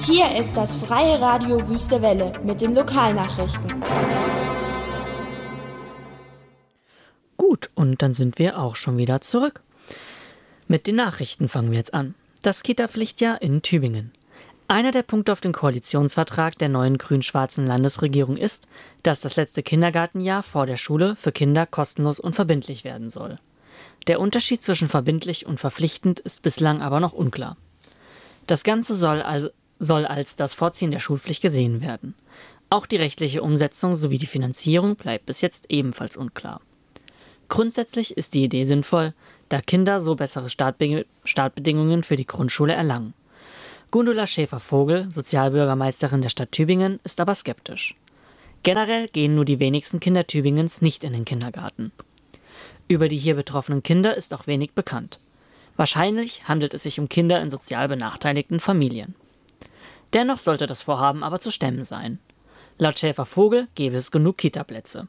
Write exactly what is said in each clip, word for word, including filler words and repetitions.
Hier ist das Freie Radio Wüste Welle mit den Lokalnachrichten. Gut, und dann sind wir auch schon wieder zurück. Mit den Nachrichten fangen wir jetzt an. Das Kita-Pflichtjahr in Tübingen. Einer der Punkte auf dem Koalitionsvertrag der neuen grün-schwarzen Landesregierung ist, dass das letzte Kindergartenjahr vor der Schule für Kinder kostenlos und verbindlich werden soll. Der Unterschied zwischen verbindlich und verpflichtend ist bislang aber noch unklar. Das Ganze soll also soll als das Vorziehen der Schulpflicht gesehen werden. Auch die rechtliche Umsetzung sowie die Finanzierung bleibt bis jetzt ebenfalls unklar. Grundsätzlich ist die Idee sinnvoll, da Kinder so bessere Startbe- Startbedingungen für die Grundschule erlangen. Gundula Schäfer-Vogel, Sozialbürgermeisterin der Stadt Tübingen, ist aber skeptisch. Generell gehen nur die wenigsten Kinder Tübingens nicht in den Kindergarten. Über die hier betroffenen Kinder ist auch wenig bekannt. Wahrscheinlich handelt es sich um Kinder in sozial benachteiligten Familien. Dennoch sollte das Vorhaben aber zu stemmen sein. Laut Schäfer-Vogel gäbe es genug Kita-Plätze.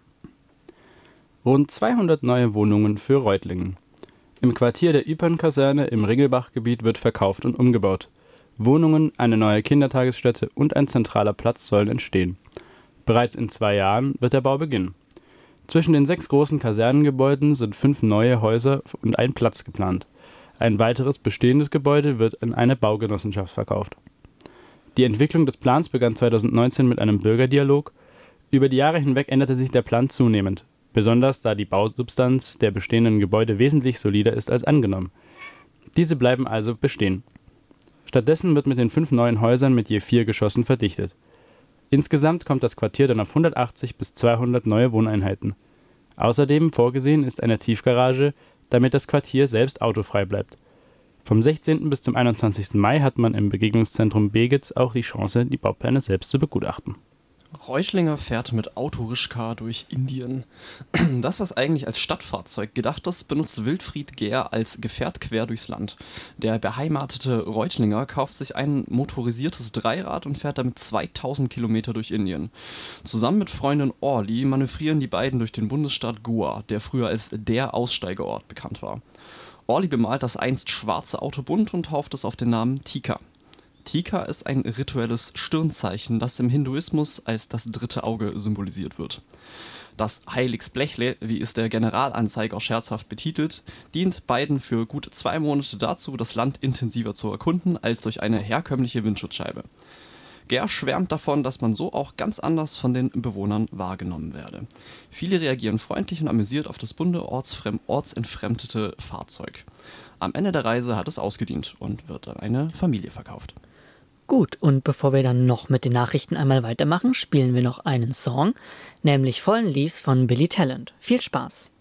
Rund zweihundert neue Wohnungen für Reutlingen. Im Quartier der Ypern-Kaserne im Ringelbach-Gebiet wird verkauft und umgebaut. Wohnungen, eine neue Kindertagesstätte und ein zentraler Platz sollen entstehen. Bereits in zwei Jahren wird der Bau beginnen. Zwischen den sechs großen Kasernengebäuden sind fünf neue Häuser und ein Platz geplant. Ein weiteres bestehendes Gebäude wird in eine Baugenossenschaft verkauft. Die Entwicklung des Plans begann zweitausendneunzehn mit einem Bürgerdialog. Über die Jahre hinweg änderte sich der Plan zunehmend, besonders da die Bausubstanz der bestehenden Gebäude wesentlich solider ist als angenommen. Diese bleiben also bestehen. Stattdessen wird mit den fünf neuen Häusern mit je vier Geschossen verdichtet. Insgesamt kommt das Quartier dann auf hundertachtzig bis zweihundert neue Wohneinheiten. Außerdem vorgesehen ist eine Tiefgarage, damit das Quartier selbst autofrei bleibt. Vom sechzehnten bis zum einundzwanzigsten Mai hat man im Begegnungszentrum Begitz auch die Chance, die Baupläne selbst zu begutachten. Reutlinger fährt mit Autorischka durch Indien. Das, was eigentlich als Stadtfahrzeug gedacht ist, benutzt Wilfried Gehr als Gefährt quer durchs Land. Der beheimatete Reutlinger kauft sich ein motorisiertes Dreirad und fährt damit zweitausend Kilometer durch Indien. Zusammen mit Freundin Orly manövrieren die beiden durch den Bundesstaat Goa, der früher als der Aussteigeort bekannt war. Orly bemalt das einst schwarze Auto bunt und tauft es auf den Namen Tika. Tika ist ein rituelles Stirnzeichen, das im Hinduismus als das dritte Auge symbolisiert wird. Das Heiligsblechle, wie es der Generalanzeiger scherzhaft betitelt, dient beiden für gut zwei Monate dazu, das Land intensiver zu erkunden als durch eine herkömmliche Windschutzscheibe. Gehr schwärmt davon, dass man so auch ganz anders von den Bewohnern wahrgenommen werde. Viele reagieren freundlich und amüsiert auf das bunte, ortsfrem- ortsentfremdete Fahrzeug. Am Ende der Reise hat es ausgedient und wird an eine Familie verkauft. Gut, und bevor wir dann noch mit den Nachrichten einmal weitermachen, spielen wir noch einen Song, nämlich Fallen Leaves von Billy Talent. Viel Spaß!